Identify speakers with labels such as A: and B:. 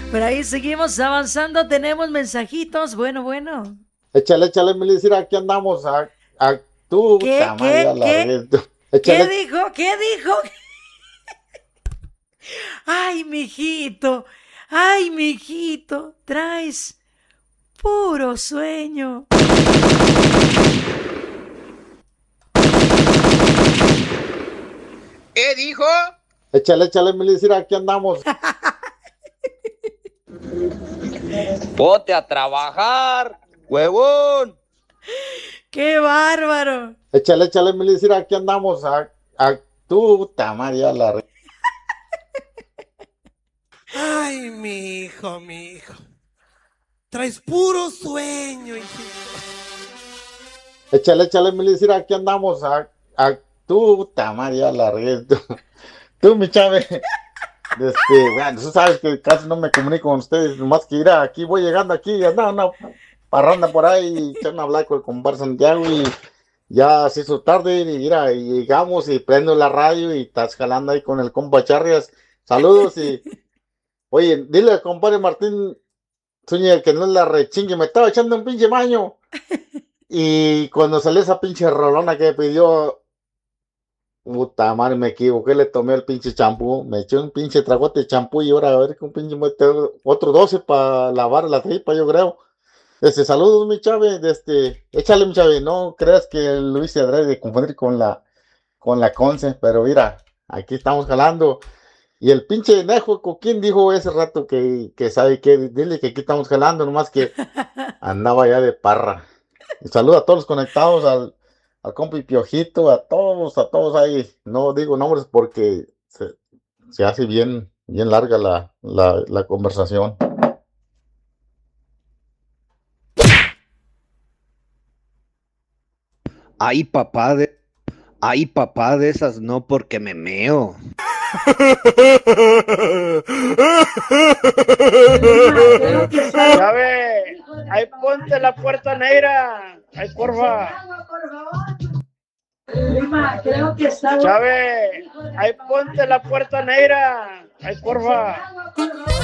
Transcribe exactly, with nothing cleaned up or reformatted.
A: Por ahí seguimos avanzando, tenemos mensajitos, bueno, bueno.
B: Échale, échale, Melissa, aquí andamos. A, a tu
A: ¿Qué,
B: tamaño
A: qué,
B: la
A: qué?
B: red.
A: ¿Qué
B: Échale.
A: dijo? ¿Qué dijo? Ay, mijito, ay, mijito, traes puro sueño.
C: ¿Qué dijo?
B: Échale, échale, Melissa, aquí andamos.
C: Ponte a trabajar, huevón.
A: ¡Qué bárbaro!
B: Échale, échale, Melissa, aquí andamos. A, a tu tamaño la red.
D: Ay, mi hijo, mi hijo. Traes puro sueño, hijito.
B: Échale, échale, Melissa, aquí andamos. A, a tu tamaño la red. Tú, mi chave. Este, bueno, tú sabes que casi no me comunico con ustedes, nomás que ir aquí, voy llegando aquí, anda una parranda por ahí, echan a hablar con el compadre Santiago y ya se hizo tarde y mira, y llegamos y prendo la radio y estás jalando ahí con el compa Charrias. Saludos y, oye, dile al compadre Martín Zúñiga que no es la rechingue, me estaba echando un pinche baño. Y cuando salió esa pinche rolona que pidió, puta madre, me equivoqué, le tomé el pinche champú, me eché un pinche tragote de champú y ahora a ver que un pinche mete otro doce para lavar la tripa, yo creo. Este, saludos, mi chave, este, échale, mi chave, no creas que lo hice adrede de confundir con la, con la Conce, pero mira, aquí estamos jalando. Y el pinche Nejo Coquín dijo ese rato que, que sabe que, dile que aquí estamos jalando, nomás que andaba ya de parra. Y saludo a todos los conectados, al, al compi Piojito, a todos, a todos ahí. No digo nombres porque se, se hace bien, bien larga la, la, la conversación.
E: Ay, papá de, ay, papá de esas no porque me meo.
F: Chave, ahí ponte la puerta negra. Ay, porfa. Chave, ahí ponte la puerta negra. Ay, porfa.